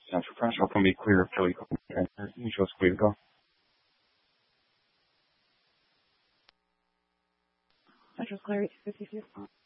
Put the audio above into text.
Central Press can be clear, Philly. Neutral clear, go. Central's clear, 52.